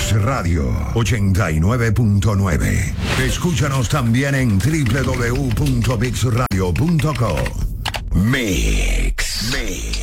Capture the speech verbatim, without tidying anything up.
Mix Radio ochenta y nueve punto nueve. Escúchanos también en doble u doble u doble u punto mix radio punto com. Mix. Mix.